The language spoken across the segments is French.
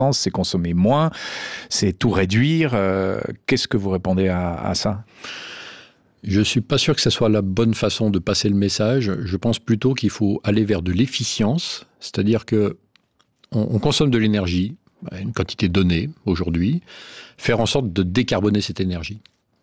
c'est consommer moins, c'est tout réduire. Qu'est-ce que vous répondez à ça ? Je ne suis pas sûr que ce soit la bonne façon de passer le message. Je pense plutôt qu'il faut aller vers de l'efficience, c'est-à-dire qu'on consomme de l'énergie, à une quantité donnée aujourd'hui, faire en sorte de décarboner cette énergie.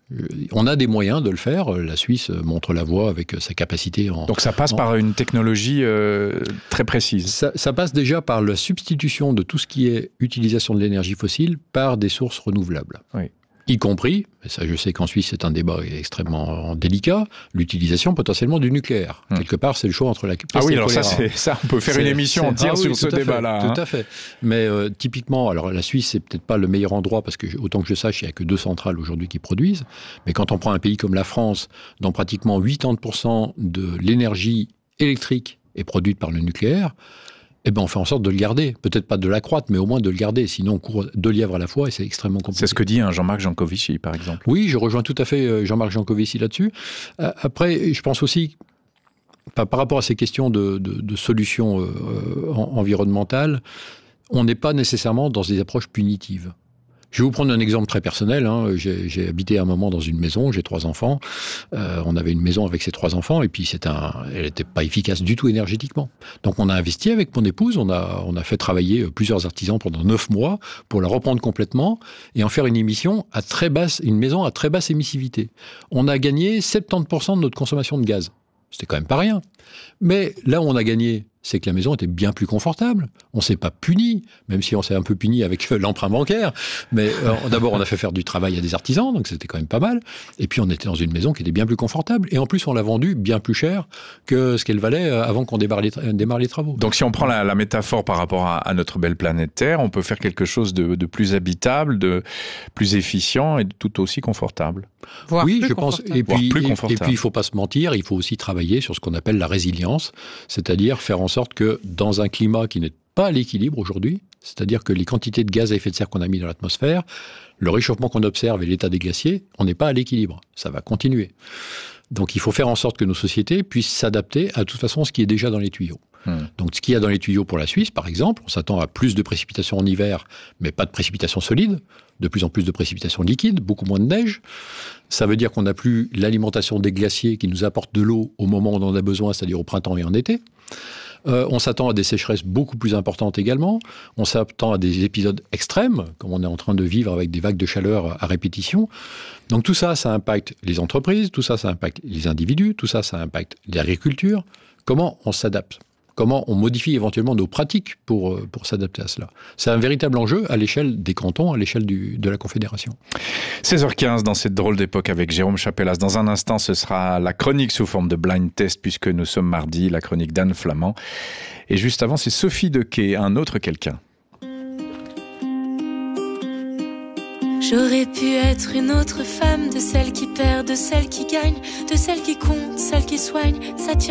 On a des moyens de le faire. La Suisse montre la voie avec sa capacité en... Donc ça passe par une technologie très précise. Ça passe déjà par la substitution de tout ce qui est utilisation de l'énergie fossile par des sources renouvelables. Oui. Y compris, et ça je sais qu'en Suisse c'est un débat extrêmement délicat, l'utilisation potentiellement du nucléaire. Quelque part c'est le choix entre la peste et le choléra. Ça on peut faire une émission entière sur ce débat-là. Tout à fait. Mais typiquement, alors la Suisse c'est peut-être pas le meilleur endroit parce que autant que je sache il n'y a que 2 centrales aujourd'hui qui produisent, mais quand on prend un pays comme la France, dont pratiquement 80% de l'énergie électrique est produite par le nucléaire, eh ben on fait en sorte de le garder. Peut-être pas de l'accroître, mais au moins de le garder. Sinon, on court 2 lièvres à la fois et c'est extrêmement compliqué. C'est ce que dit Jean-Marc Jancovici, par exemple. Oui, je rejoins tout à fait Jean-Marc Jancovici là-dessus. Après, je pense aussi, par rapport à ces questions de solutions environnementales, on n'est pas nécessairement dans des approches punitives. Je vais vous prendre un exemple très personnel. J'ai habité un moment dans une maison, j'ai 3 enfants. On avait une maison avec ces 3 enfants et puis elle n'était pas efficace du tout énergétiquement. Donc on a investi avec mon épouse, on a fait travailler plusieurs artisans pendant 9 mois pour la reprendre complètement et en faire une maison à très basse émissivité. On a gagné 70% de notre consommation de gaz. C'était quand même pas rien. Mais là où on a gagné, c'est que la maison était bien plus confortable. On ne s'est pas puni, même si on s'est un peu puni avec l'emprunt bancaire. Mais d'abord, on a fait faire du travail à des artisans, donc c'était quand même pas mal. Et puis, on était dans une maison qui était bien plus confortable. Et en plus, on l'a vendue bien plus cher que ce qu'elle valait avant qu'on démarre les travaux. Donc, si on prend la métaphore par rapport à notre belle planète Terre, on peut faire quelque chose de plus habitable, de plus efficient et de tout aussi confortable. Oui, je pense. Et puis, il ne faut pas se mentir, il faut aussi travailler sur ce qu'on appelle la résilience, c'est-à-dire faire en sorte que dans un climat qui n'est pas à l'équilibre aujourd'hui, c'est-à-dire que les quantités de gaz à effet de serre qu'on a mis dans l'atmosphère, le réchauffement qu'on observe et l'état des glaciers, on n'est pas à l'équilibre. Ça va continuer. Donc il faut faire en sorte que nos sociétés puissent s'adapter à toute façon ce qui est déjà dans les tuyaux. Donc ce qu'il y a dans les tuyaux pour la Suisse, par exemple, on s'attend à plus de précipitations en hiver, mais pas de précipitations solides, de plus en plus de précipitations liquides, beaucoup moins de neige. Ça veut dire qu'on n'a plus l'alimentation des glaciers qui nous apportent de l'eau au moment où on en a besoin, c'est-à-dire au printemps et en été. On s'attend à des sécheresses beaucoup plus importantes également. On s'attend à des épisodes extrêmes, comme on est en train de vivre avec des vagues de chaleur à répétition. Donc tout ça, ça impacte les entreprises, tout ça, ça impacte les individus, tout ça, ça impacte l'agriculture. Comment on s'adapte ? Comment on modifie éventuellement nos pratiques pour s'adapter à cela. C'est un véritable enjeu à l'échelle des cantons, à l'échelle de la Confédération. 16h15 dans cette drôle d'époque avec Jérôme Chapellas. Dans un instant, ce sera la chronique sous forme de blind test puisque nous sommes mardi, la chronique d'Anne Flamand. Et juste avant, c'est Sophie Dequet, un autre quelqu'un. J'aurais pu être une autre femme, de celle qui perd, de celle qui gagne, de celle qui compte, celle qui soigne, ça tient.